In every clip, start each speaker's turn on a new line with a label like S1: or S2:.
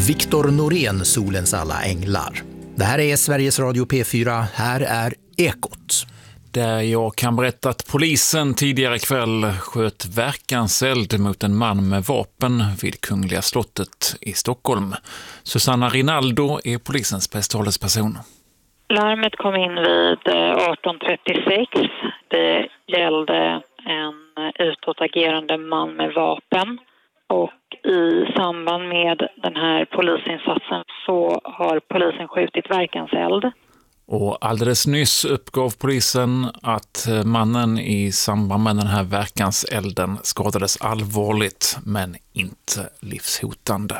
S1: Viktor Norén, Solens alla änglar. Det här är Sveriges Radio P4, här är Ekot.
S2: Där jag kan berätta att polisen tidigare kväll sköt verkanseld mot en man med vapen vid Kungliga slottet i Stockholm. Susanna Rinaldo är polisens presstalesperson.
S3: Larmet kom in vid 18.36. Det gällde en utåtagerande man med vapen. Och i samband med den här polisinsatsen så har polisen skjutit verkanseld.
S2: Och alldeles nyss uppgav polisen att mannen i samband med den här verkanselden skadades allvarligt men inte livshotande.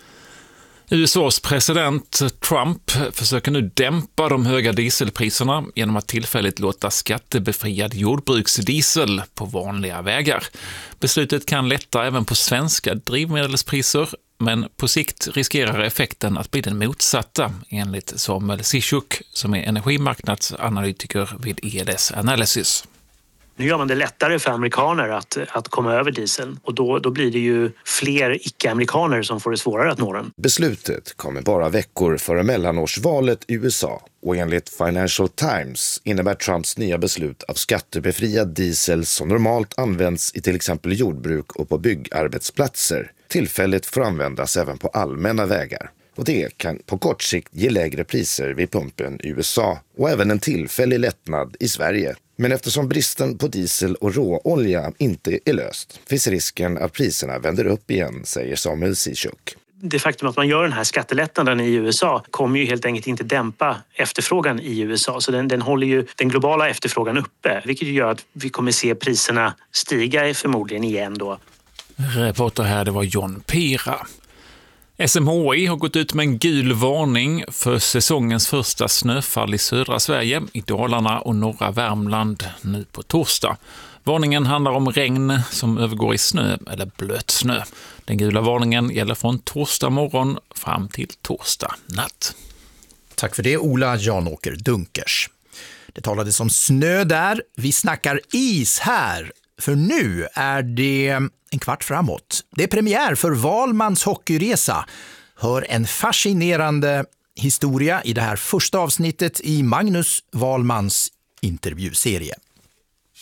S2: USAs president Trump försöker nu dämpa de höga dieselpriserna genom att tillfälligt låta skattebefriad jordbruksdiesel på vanliga vägar. Beslutet kan lätta även på svenska drivmedelspriser, men på sikt riskerar effekten att bli den motsatta, enligt Samuel Zizek som är energimarknadsanalytiker vid ELS Analysis.
S4: Nu gör man det lättare för amerikaner att komma över dieseln och då blir det ju fler icke-amerikaner som får det svårare att nå den.
S5: Beslutet kommer bara veckor före mellanårsvalet i USA och enligt Financial Times innebär Trumps nya beslut av skattebefriad diesel som normalt används i till exempel jordbruk och på byggarbetsplatser tillfälligt får användas även på allmänna vägar. Och det kan på kort sikt ge lägre priser vid pumpen i USA och även en tillfällig lättnad i Sverige. Men eftersom bristen på diesel och råolja inte är löst finns risken att priserna vänder upp igen, säger Samuel Zizek.
S4: Det faktum att man gör den här skattelättnaden i USA kommer ju helt enkelt inte dämpa efterfrågan i USA. Så den håller ju den globala efterfrågan uppe, vilket gör att vi kommer se priserna stiga förmodligen igen då.
S2: Reporter här, det var John Pira. SMHI har gått ut med en gul varning för säsongens första snöfall i södra Sverige, i Dalarna och norra Värmland nu på torsdag. Varningen handlar om regn som övergår i snö eller blötsnö. Den gula varningen gäller från torsdag morgon fram till torsdag natt.
S1: Tack för det, Ola Janåker Dunkers. Det talades om snö där, vi snackar is här. För nu är det en kvart framåt. Det är premiär för Wahlmans hockeyresa. Hör en fascinerande historia i det här första avsnittet i Magnus Wahlmans intervjuserie.